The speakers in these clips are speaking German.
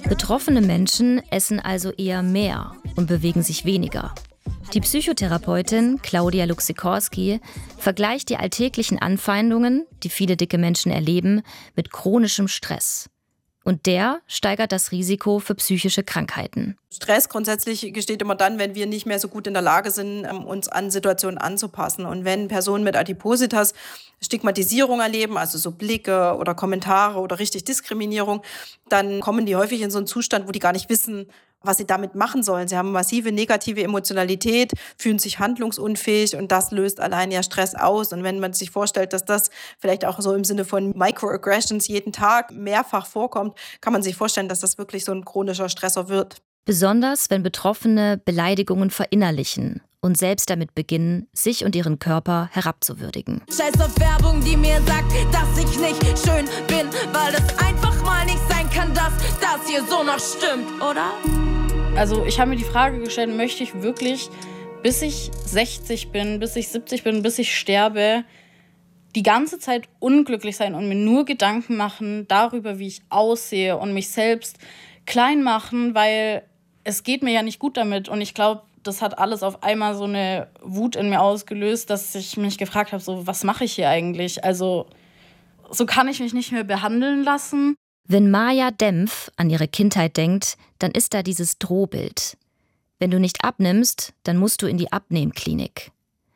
Betroffene Menschen essen also eher mehr und bewegen sich weniger. Die Psychotherapeutin Claudia Luxikorski vergleicht die alltäglichen Anfeindungen, die viele dicke Menschen erleben, mit chronischem Stress. Und der steigert das Risiko für psychische Krankheiten. Stress grundsätzlich entsteht immer dann, wenn wir nicht mehr so gut in der Lage sind, uns an Situationen anzupassen. Und wenn Personen mit Adipositas Stigmatisierung erleben, also so Blicke oder Kommentare oder richtig Diskriminierung, dann kommen die häufig in so einen Zustand, wo die gar nicht wissen, was sie damit machen sollen. Sie haben massive negative Emotionalität, fühlen sich handlungsunfähig und das löst allein ja Stress aus. Und wenn man sich vorstellt, dass das vielleicht auch so im Sinne von Microaggressions jeden Tag mehrfach vorkommt, kann man sich vorstellen, dass das wirklich so ein chronischer Stressor wird. Besonders wenn Betroffene Beleidigungen verinnerlichen und selbst damit beginnen, sich und ihren Körper herabzuwürdigen. Scheiß auf Werbung, die mir sagt, dass ich nicht schön bin, weil es einfach mal nicht sein kann, dass das hier so noch stimmt, oder? Also ich habe mir die Frage gestellt, möchte ich wirklich, bis ich 60 bin, bis ich 70 bin, bis ich sterbe, die ganze Zeit unglücklich sein und mir nur Gedanken machen darüber, wie ich aussehe und mich selbst klein machen, weil es geht mir ja nicht gut damit. Und ich glaube, das hat alles auf einmal so eine Wut in mir ausgelöst, dass ich mich gefragt habe, so, was mache ich hier eigentlich? Also so kann ich mich nicht mehr behandeln lassen. Wenn Maja Dempf an ihre Kindheit denkt, dann ist da dieses Drohbild. Wenn du nicht abnimmst, dann musst du in die Abnehmklinik.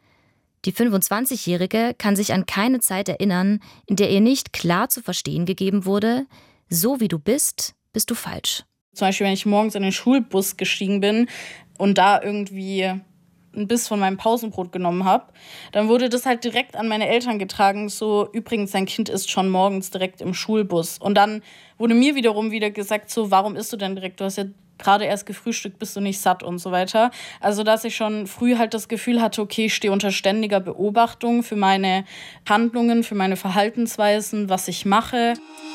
Die 25-Jährige kann sich an keine Zeit erinnern, in der ihr nicht klar zu verstehen gegeben wurde, so wie du bist, bist du falsch. Zum Beispiel, wenn ich morgens in den Schulbus gestiegen bin und da irgendwie ein Biss von meinem Pausenbrot genommen habe, dann wurde das halt direkt an meine Eltern getragen, so, übrigens, sein Kind isst schon morgens direkt im Schulbus. Und dann wurde mir wiederum wieder gesagt, so, warum isst du denn direkt? Du hast ja gerade erst gefrühstückt, bist du nicht satt und so weiter. Also, dass ich schon früh halt das Gefühl hatte, okay, ich stehe unter ständiger Beobachtung für meine Handlungen, für meine Verhaltensweisen, was ich mache.